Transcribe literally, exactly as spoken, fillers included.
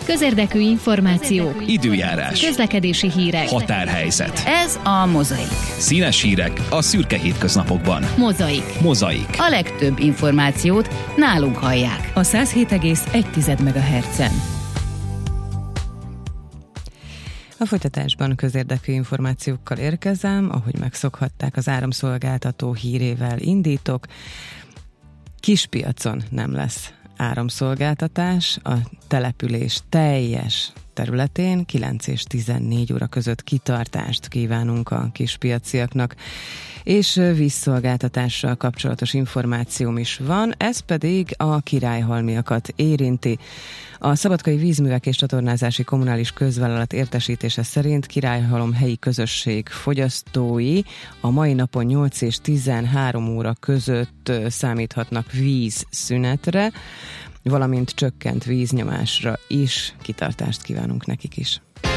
közérdekű információk, időjárás, közlekedési hírek, határhelyzet. Ez a Mozaik. Színes hírek a szürke hétköznapokban. Mozaik. Mozaik. A legtöbb információt nálunk hallják. A száz hét egész egy megahertzen. A folytatásban közérdekű információkkal érkezem, ahogy megszokhatták, az áramszolgáltató hírével indítok. Kispiacon nem lesz áramszolgáltatás, a település teljes területén kilenc és tizennégy óra között kitartást kívánunk a kispiaciaknak, és vízszolgáltatással kapcsolatos információm is van, ez pedig a királyhalmiakat érinti. A Szabadkai Vízművek és Csatornázási Kommunális Közvállalat értesítése szerint Királyhalom helyi közösség fogyasztói a mai napon nyolc és tizenhárom óra között számíthatnak vízszünetre, valamint csökkent víznyomásra is. Kitartást kívánunk nekik is.